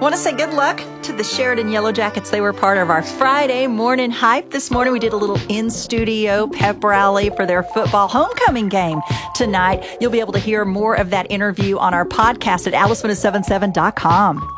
Want to say good luck to the Sheridan Yellow Jackets. They were part of our Friday morning hype. This morning we did a little in-studio pep rally for their football homecoming game tonight. You'll be able to hear more of that interview on our podcast at alice1077.com.